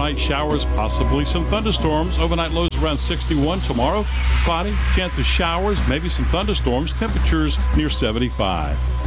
overnight showers, possibly some thunderstorms. Overnight lows around 61. Tomorrow, cloudy, chance of showers, maybe some thunderstorms. Temperatures near 75.